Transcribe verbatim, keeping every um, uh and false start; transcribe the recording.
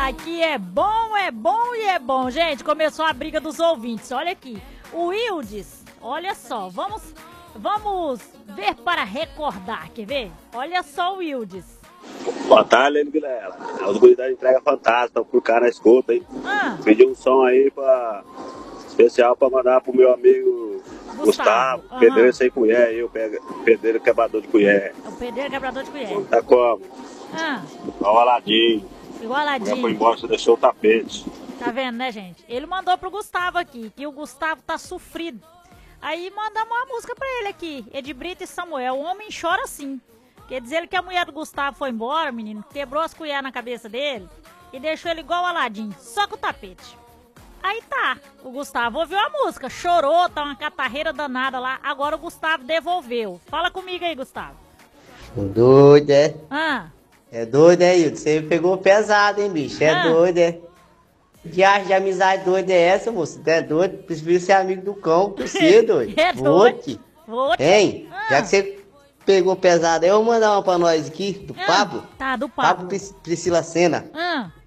Aqui é bom, é bom e é bom. Gente, começou a briga dos ouvintes. Olha aqui. O Wildes, olha só. Vamos, vamos ver para recordar. Quer ver? Olha só o Wildes. Boa tarde, Lene Vilela. Os guris da entrega fantástica, por cá na escuta, hein? Ah. Pedi um som aí pra, especial pra mandar pro meu amigo Gustavo, Gustavo, uhum. pedreiro sem colher, aí, o pedreiro quebrador de colher. O pedreiro quebrador de colher. Tá como? Ah. Igual Aladinho. Igual Aladinho. Já foi embora, você deixou o tapete. Tá vendo, né, gente? Ele mandou pro Gustavo aqui, que o Gustavo tá sofrido. Aí mandamos uma música pra ele aqui, Ed Brito e Samuel. O homem chora assim. Quer dizer que a mulher do Gustavo foi embora, menino, quebrou as colheres na cabeça dele e deixou ele igual o Aladinho, só com o tapete. Aí tá, o Gustavo ouviu a música, chorou, tá uma catarreira danada lá, agora o Gustavo devolveu. Fala comigo aí, Gustavo. Doido, é? Ah. É doido, é, Hildo? Você pegou pesado, hein, bicho? É ah. doido, é? Que arte de amizade doida é essa, moço? Você é doido? Prefiro ser amigo do cão que você, doido. É doido. Vote. Hein? Ah. Já que você pegou pesado, eu vou mandar uma pra nós aqui, do ah. Pablo. Tá, do Pablo. Pablo Priscila Sena. Ah.